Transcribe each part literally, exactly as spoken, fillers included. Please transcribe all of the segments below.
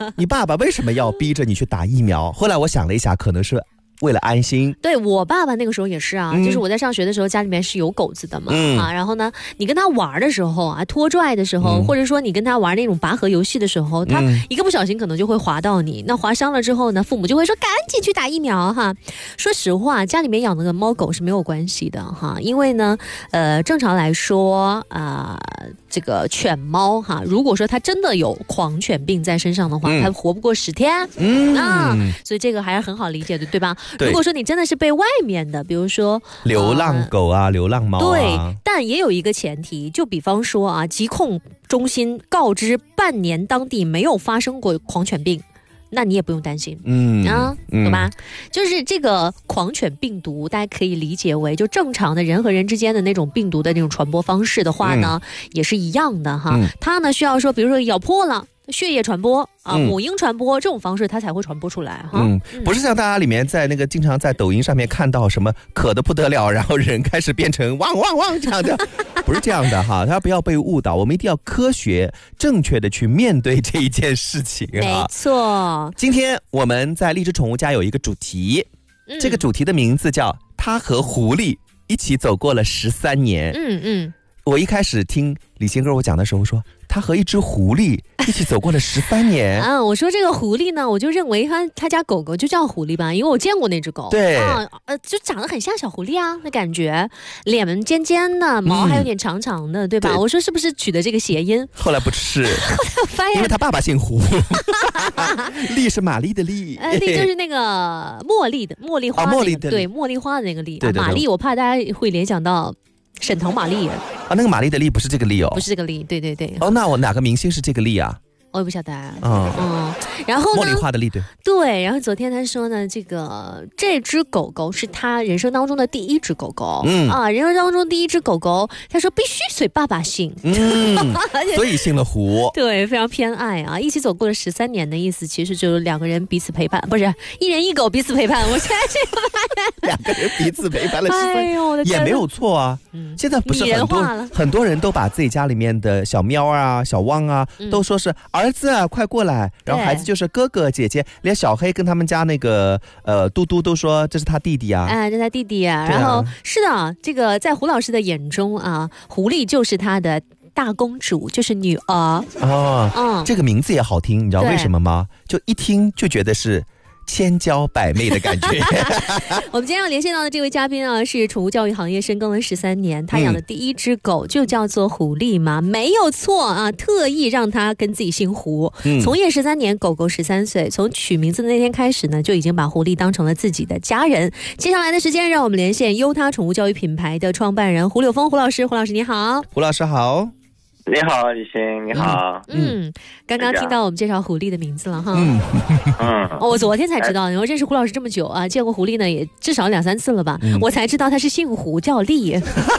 你爸爸为什么要逼着你去打疫苗？后来我想了一下，可能是为了安心。 对，我爸爸那个时候也是啊、嗯、就是我在上学的时候家里面是有狗子的嘛、嗯、啊，然后呢你跟他玩的时候啊，拖拽的时候、嗯、或者说你跟他玩那种拔河游戏的时候，他一个不小心可能就会划到你，那划伤了之后呢，父母就会说赶紧去打疫苗哈。说实话，家里面养那个猫狗是没有关系的哈，因为呢呃正常来说啊、呃、这个犬猫哈，如果说它真的有狂犬病在身上的话、嗯、它活不过十天嗯啊，所以这个还是很好理解的，对吧？如果说你真的是被外面的，比如说流浪狗啊、呃、流浪猫啊， 对，但也有一个前提，就比方说啊，疾控中心告知半年当地没有发生过狂犬病，那你也不用担心，嗯啊，懂吧、嗯？就是这个狂犬病毒，大家可以理解为就正常的人和人之间的那种病毒的那种传播方式的话呢，嗯、也是一样的哈。嗯、它呢需要说，比如说咬破了。血液传播啊，母婴传播、嗯、这种方式它才会传播出来哈。 嗯，不是像大家里面在那个经常在抖音上面看到什么渴得不得了，然后人开始变成汪汪汪这样的，不是这样的哈。大家不要被误导，我们一定要科学正确的去面对这一件事情啊。 没错。 今天我们在荔枝宠物家有一个主题、嗯，这个主题的名字叫“他和狐狸一起走过了十三年”。嗯嗯。我一开始听李欣跟我讲的时候说，他和一只狐狸一起走过了十三年啊！我说这个狐狸呢，我就认为他他家狗狗就叫狐狸吧，因为我见过那只狗。 对啊，呃，就长得很像小狐狸啊，那感觉，脸尖尖的，毛还有点长长的，嗯、对吧对？我说是不是取的这个谐音？ 后来不是， 后来我发现， 因为他爸爸姓胡，丽是玛丽的丽， 呃，丽就是那个茉莉的茉莉花、那个， 啊、茉莉的对，茉莉花的那个丽。 对对对， 啊、玛丽，我怕大家会联想到。沈腾玛丽啊， 那个玛丽的丽不是这个丽哦， 不是这个丽，对对对。 哦，那我哪个明星是这个丽啊？ 我也不晓得啊。嗯嗯，然后呢？ 茉莉花的丽，对对。然后昨天他说呢，这个这只狗狗是他人生当中的第一只狗狗，嗯啊，人生当中第一只狗狗，他说必须随爸爸姓， 嗯，所以姓了胡。 对，非常偏爱啊，一起走过了十三年的意思，其实就是两个人彼此陪伴，不是一人一狗彼此陪伴。我现在这个两个人彼此陪伴了十三年，哎呦，我的天，也没有错啊。嗯，现在不是很多很多人都把自己家里面的小喵啊、小汪啊，嗯、都说是儿子啊，快过来，然后孩子就是哥哥姐姐，连小黑跟他们家那个呃嘟嘟都说这是他弟弟啊， 哎，这是他弟弟啊。然后是的，这个在胡老师的眼中啊，狐狸就是他的大公主，就是女儿哦。嗯，这个名字也好听，你知道为什么吗？就一听就觉得是千娇百媚的感觉。 我们今天要连线到的这位嘉宾啊，是宠物教育行业深耕了十三年，他养的第一只狗就叫做狐狸嘛，嗯、没有错啊，特意让他跟自己姓胡。嗯、从业十三年，狗狗十三岁，从取名字的那天开始呢，就已经把狐狸当成了自己的家人。接下来的时间，让我们连线优他宠物教育品牌的创办人胡柳峰胡老师。胡老师你好。 胡老师好。 你好，李欣，你好。 嗯，刚刚听到我们介绍狐狸的名字了哈。嗯嗯、哦，我昨天才知道，我认识胡老师这么久啊，见过狐狸呢也至少两三次了吧，嗯、我才知道他是姓胡叫丽。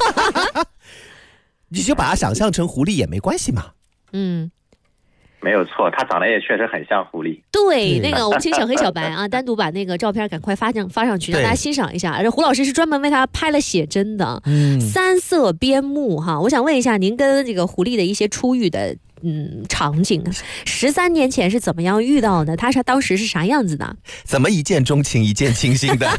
你就把它想象成狐狸也没关系嘛。 嗯。 没有错，它长得也确实很像狐狸。 对，那个我们请小黑小白啊，单独把那个照片赶快发上发上去，让大家欣赏一下。而胡老师是专门为他拍了写真的，嗯，三色边牧哈。我想问一下，您跟这个狐狸的一些初遇的嗯场景，十三年前是怎么样遇到的？他是当时是啥样子的？ 怎么一见钟情一见倾心的？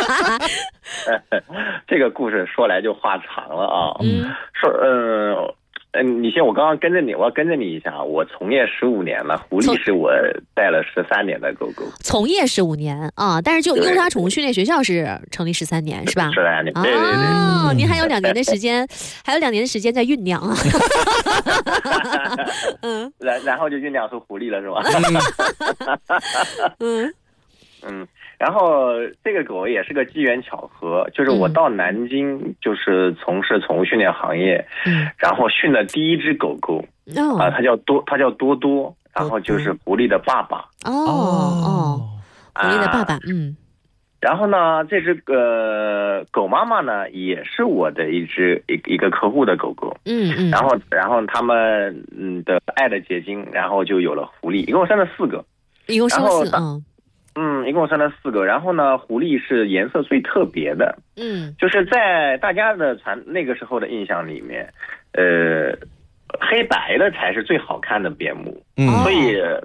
这个故事说来就话长了啊。嗯，说嗯。呃嗯，你先，我刚刚跟着你，我要跟着你一下。我从业十五年了，狐狸是我带了十三年的狗狗。 从业十五年啊，但是就优他宠物训练学校是成立十三年，是吧？ 十三年，对对对。哦， 您还有两年的时间，还有两年的时间在酝酿啊。 嗯，然然后就酝酿出狐狸了，是吧？嗯嗯。然后这个狗也是个机缘巧合，就是我到南京就是从事宠物训练行业，嗯，然后训了第一只狗狗，哦，啊，它叫多，它叫多多，然后就是狐狸的爸爸。 哦哦，狐狸的爸爸，嗯。 然后呢，这只呃狗妈妈呢，也是我的一只一一个客户的狗狗，嗯嗯。然后然后他们嗯的爱的结晶，然后就有了狐狸，一共生了四个， 一共生了四个，嗯。 嗯，一共生了四个。然后呢，狐狸是颜色最特别的，嗯，就是在大家的传那个时候的印象里面，呃，黑白的才是最好看的边牧，嗯，所以